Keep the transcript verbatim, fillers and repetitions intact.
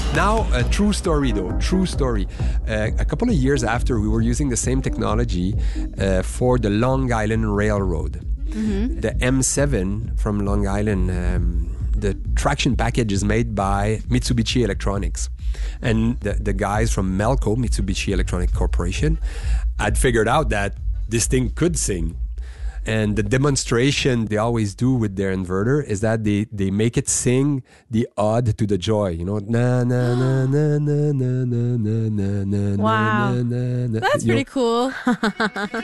Now, a true story though, true story. Uh, a couple of years after, we were using the same technology uh, for the Long Island Railroad. Mm-hmm. The M seven from Long Island, um, the traction package is made by Mitsubishi Electronics. And the, the guys from Melco, Mitsubishi Electronic Corporation, had figured out that this thing could sing. And the demonstration they always do with their inverter is that they, they make it sing the ode to the joy. You know, na na na na na na na na na na. Wow, na, na, na. that's You pretty know, cool.